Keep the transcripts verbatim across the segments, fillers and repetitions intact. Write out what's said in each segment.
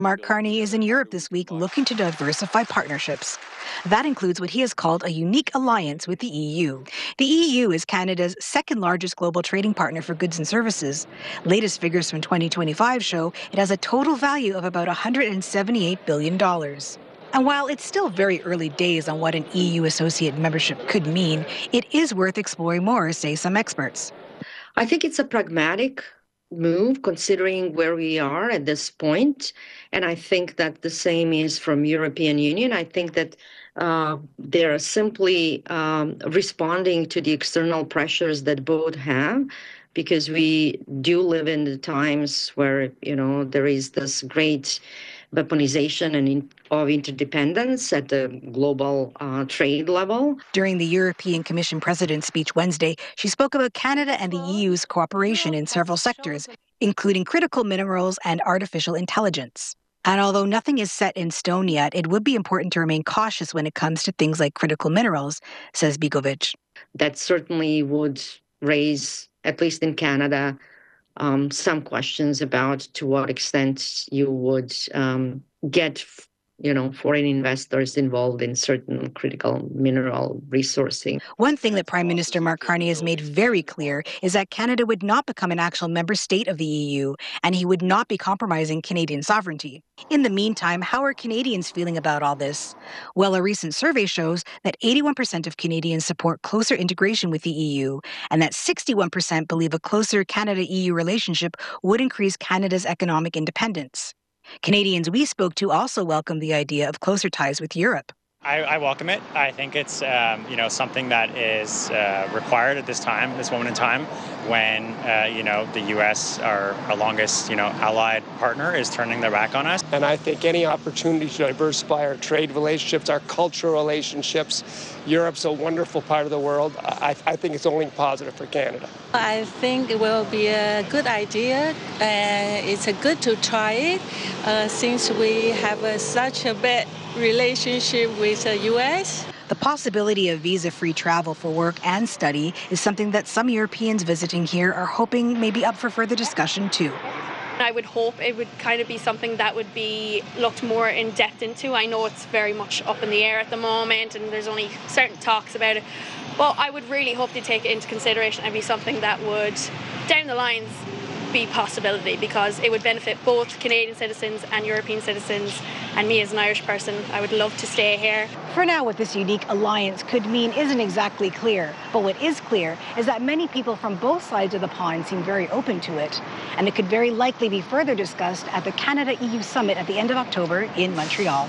Mark Carney is in Europe this week looking to diversify partnerships. That includes what he has called a unique alliance with the E U. The E U is Canada's second largest global trading partner for goods and services. Latest figures from twenty twenty-five show it has a total value of about one hundred seventy-eight billion dollars. And while it's still very early days on what an E U associate membership could mean, it is worth exploring more, say some experts. I think it's a pragmatic move considering where we are at this point. And I think that the same is from European Union. I think that uh, they're simply um, responding to the external pressures that both have, because we do live in the times where, you know, there is this great weaponization and in, of interdependence at the global uh, trade level. During the European Commission President's speech Wednesday, she spoke about Canada and the E U's cooperation in several sectors, including critical minerals and artificial intelligence. And although nothing is set in stone yet, it would be important to remain cautious when it comes to things like critical minerals, says Begovic. That certainly would raise, at least in Canada, Um, some questions about to what extent you would um, get, you know, foreign investors involved in certain critical mineral resourcing. One thing that Prime Minister Mark Carney has made very clear is that Canada would not become an actual member state of the E U, and he would not be compromising Canadian sovereignty. In the meantime, how are Canadians feeling about all this? Well, a recent survey shows that eighty-one percent of Canadians support closer integration with the E U, and that sixty-one percent believe a closer Canada-E U relationship would increase Canada's economic independence. Canadians we spoke to also welcome the idea of closer ties with Europe. I, I welcome it. I think it's um, you know something that is uh, required at this time, this moment in time, when uh, you know the U S, our, our longest you know allied partner, is turning their back on us. And I think any opportunity to diversify our trade relationships, our cultural relationships, Europe's a wonderful part of the world. I, I think it's only positive for Canada. I think it will be a good idea. Uh, it's a good to try it uh, since we have a, such a bad relationship with the U S. The possibility of visa-free travel for work and study is something that some Europeans visiting here are hoping may be up for further discussion too. I would hope it would kind of be something that would be looked more in depth into. I know it's very much up in the air at the moment and there's only certain talks about it. But I would really hope they take it into consideration and be something that would, down the lines, be a possibility, because it would benefit both Canadian citizens and European citizens, and me as an Irish person, I would love to stay here. For now, what this unique alliance could mean isn't exactly clear, but what is clear is that many people from both sides of the pond seem very open to it, and it could very likely be further discussed at the Canada-E U Summit at the end of October in Montreal.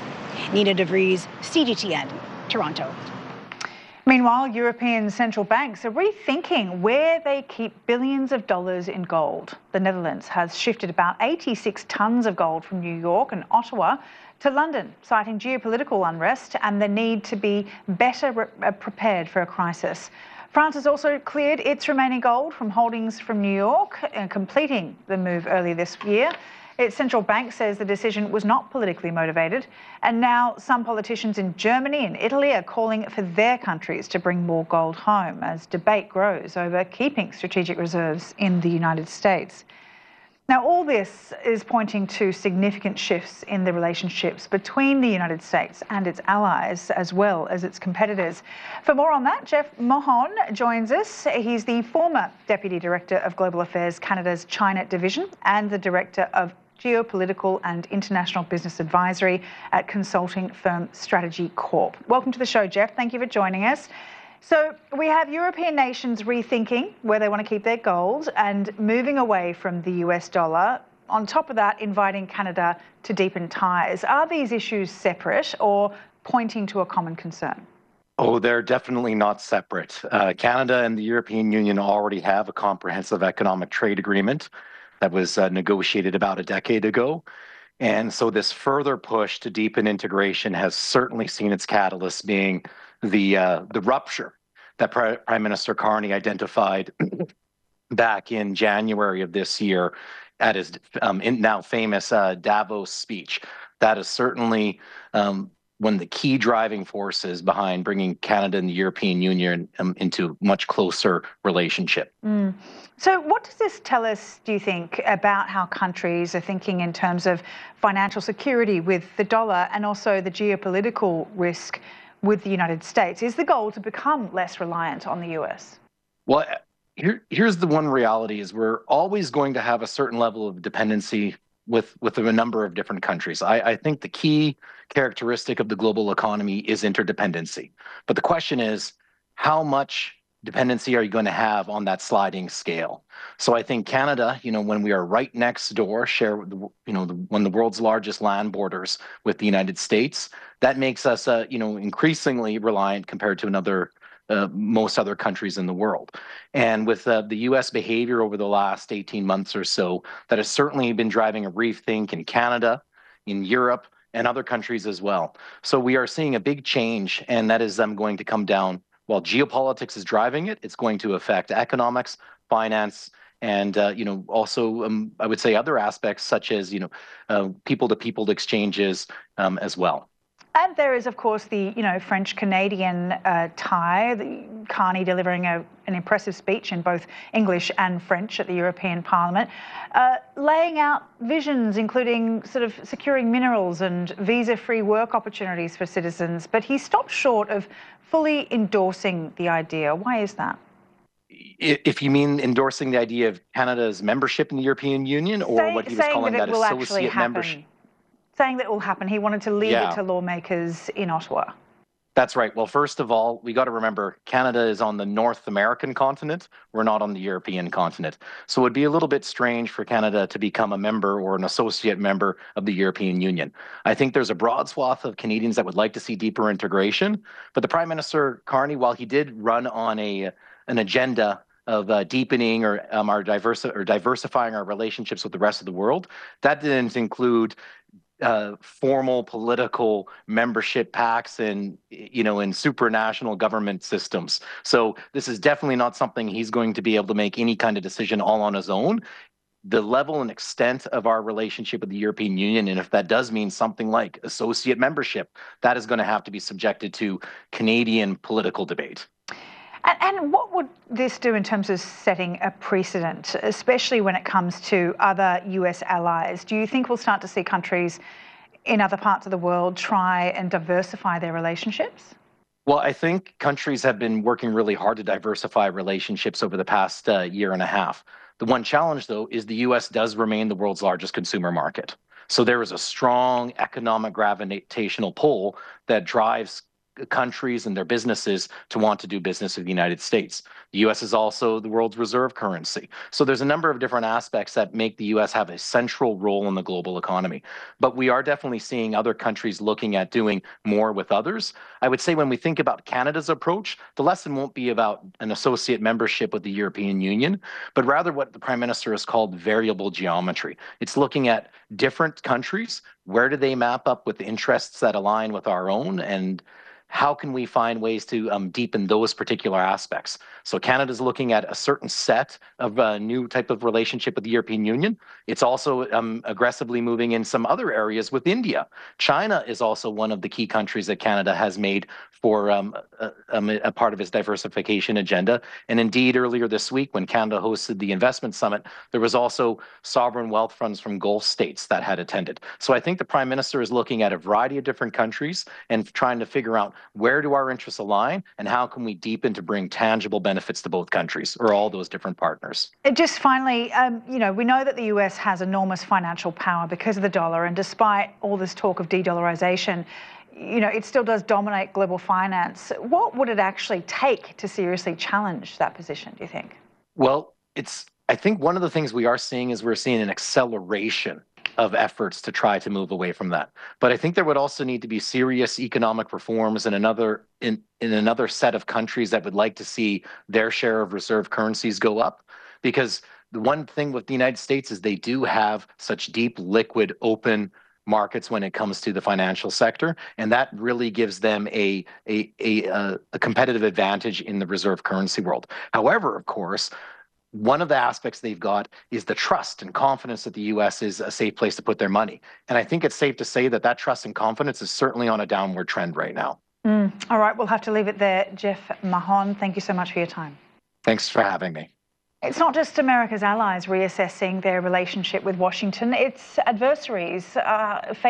Nina DeVries, C G T N, Toronto. Meanwhile, European central banks are rethinking where they keep billions of dollars in gold. The Netherlands has shifted about eighty-six tonnes of gold from New York and Ottawa to London, citing geopolitical unrest and the need to be better prepared for a crisis. France has also cleared its remaining gold from holdings from New York, completing the move early this year. Its central bank says the decision was not politically motivated, and now some politicians in Germany and Italy are calling for their countries to bring more gold home as debate grows over keeping strategic reserves in the United States. Now, all this is pointing to significant shifts in the relationships between the United States and its allies, as well as its competitors. For more on that, Jeff Mohon joins us. He's the former Deputy Director of Global Affairs Canada's China Division and the Director of Geopolitical and International Business Advisory at consulting firm Strategy Corp. Welcome to the show, Jeff. Thank you for joining us. So we have European nations rethinking where they want to keep their gold and moving away from the U S dollar. On top of that, inviting Canada to deepen ties. Are these issues separate or pointing to a common concern? Oh, they're definitely not separate. Uh, Canada and the European Union already have a comprehensive economic trade agreement that was uh, negotiated about a decade ago. And so this further push to deepen integration has certainly seen its catalyst being the uh, the rupture that Pri- Prime Minister Carney identified back in January of this year at his um, in now famous uh, Davos speech. That has certainly um, one of the key driving forces behind bringing Canada and the European Union um, into a much closer relationship. Mm. So what does this tell us, do you think, about how countries are thinking in terms of financial security with the dollar and also the geopolitical risk with the United States? Is the goal to become less reliant on the U S? Well, here, here's the one reality is we're always going to have a certain level of dependency with, with a number of different countries. I, I think the key characteristic of the global economy is interdependency. But the question is, how much dependency are you going to have on that sliding scale? So I think Canada, you know, when we are right next door, share, you know, the, one of the world's largest land borders with the United States, that makes us, uh, you know, increasingly reliant compared to another Uh, most other countries in the world. And with uh, the U S behavior over the last eighteen months or so, that has certainly been driving a rethink in Canada, in Europe, and other countries as well. So we are seeing a big change, and that is um, going to come down. While geopolitics is driving it, it's going to affect economics, finance, and uh, you know, also um, I would say other aspects such as you know, uh, people-to-people exchanges um, as well. And there is, of course, the you know French-Canadian uh, tie. The, Carney delivering a, an impressive speech in both English and French at the European Parliament, uh, laying out visions, including sort of securing minerals and visa-free work opportunities for citizens. But he stopped short of fully endorsing the idea. Why is that? If you mean endorsing the idea of Canada's membership in the European Union, or Say, what he was calling that, that associate membership? Saying that will happen. He wanted to leave yeah. it to lawmakers in Ottawa. That's right. Well, first of all, we got to remember Canada is on the North American continent. We're not on the European continent. So it would be a little bit strange for Canada to become a member or an associate member of the European Union. I think there's a broad swath of Canadians that would like to see deeper integration. But the Prime Minister Carney, while he did run on a an agenda of uh, deepening or um, our diversi- or diversifying our relationships with the rest of the world, that didn't include Uh, formal political membership pacts and, you know, in supranational government systems. So this is definitely not something he's going to be able to make any kind of decision all on his own. The level and extent of our relationship with the European Union, and if that does mean something like associate membership, that is going to have to be subjected to Canadian political debate. And, and what would this do in terms of setting a precedent, especially when it comes to other U S allies? Do you think we'll start to see countries in other parts of the world try and diversify their relationships? Well, I think countries have been working really hard to diversify relationships over the past uh, year and a half. The one challenge, though, is the U S does remain the world's largest consumer market. So there is a strong economic gravitational pull that drives countries and their businesses to want to do business with the United States. The U S is also the world's reserve currency. So there's a number of different aspects that make the U S have a central role in the global economy. But we are definitely seeing other countries looking at doing more with others. I would say when we think about Canada's approach, the lesson won't be about an associate membership with the European Union, but rather what the Prime Minister has called variable geometry. It's looking at different countries. Where do they map up with the interests that align with our own, and how can we find ways to um, deepen those particular aspects? So Canada's looking at a certain set of a uh, new type of relationship with the European Union. It's also um, aggressively moving in some other areas with India. China is also one of the key countries that Canada has made for um, a, a part of its diversification agenda. And indeed, earlier this week, when Canada hosted the investment summit, there was also sovereign wealth funds from Gulf states that had attended. So I think the Prime Minister is looking at a variety of different countries and trying to figure out where do our interests align and how can we deepen to bring tangible benefits to both countries or all those different partners. Just finally, um, you know, we know that the U S has enormous financial power because of the dollar, and despite all this talk of de-dollarization, you know, it still does dominate global finance. What would it actually take to seriously challenge that position, do you think? Well, it's, I think one of the things we are seeing is we're seeing an acceleration of efforts to try to move away from that. But I think there would also need to be serious economic reforms in another in, in another set of countries that would like to see their share of reserve currencies go up. Because the one thing with the United States is they do have such deep, liquid, open markets when it comes to the financial sector, and that really gives them a a a, a competitive advantage in the reserve currency world. However, of course, one of the aspects they've got is the trust and confidence that the U S is a safe place to put their money. And I think it's safe to say that that trust and confidence is certainly on a downward trend right now. Mm. All right, we'll have to leave it there. Jeff Mahon, thank you so much for your time. Thanks for having me. It's not just America's allies reassessing their relationship with Washington, its adversaries uh,